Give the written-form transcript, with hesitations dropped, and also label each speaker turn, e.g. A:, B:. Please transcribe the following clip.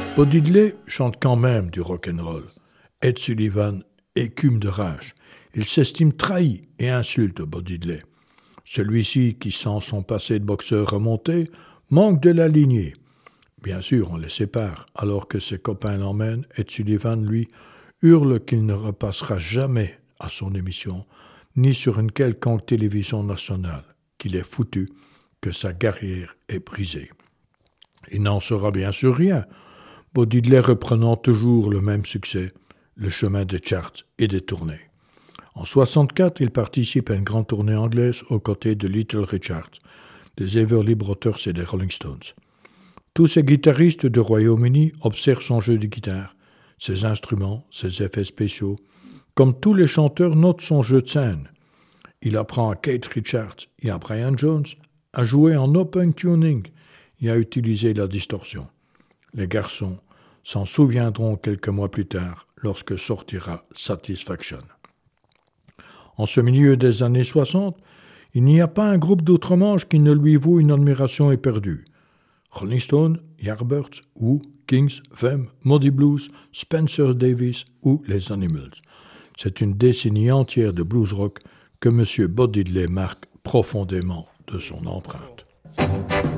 A: Bo Diddley chante quand même du rock'n'roll. Ed Sullivan écume de rage. Il s'estime trahi et insulte Bo Diddley. Celui-ci, qui sent son passé de boxeur remonter, manque de la lignée. Bien sûr, on les sépare, alors que ses copains l'emmènent. Ed Sullivan, lui, hurle qu'il ne repassera jamais à son émission, ni sur une quelconque télévision nationale, qu'il est foutu, que sa carrière est brisée. Il n'en saura bien sûr rien, Bo Diddley reprenant toujours le même succès, le chemin des charts et des tournées. En 1964, il participe à une grande tournée anglaise aux côtés de Little Richard, des Everly Brothers et des Rolling Stones. Tous ces guitaristes du Royaume-Uni observent son jeu de guitare, ses instruments, ses effets spéciaux. Comme tous les chanteurs notent son jeu de scène. Il apprend à Keith Richards et à Brian Jones à jouer en open tuning et à utiliser la distorsion. Les garçons s'en souviendront quelques mois plus tard lorsque sortira Satisfaction. En ce milieu des années 60, il n'y a pas un groupe d'outre-Manche qui ne lui vaut une admiration éperdue. Rolling Stone, Yardbirds, Who, Kings, Them, Moody Blues, Spencer Davis ou les Animals. C'est une décennie entière de blues rock que M. Bo Diddley marque profondément de son empreinte.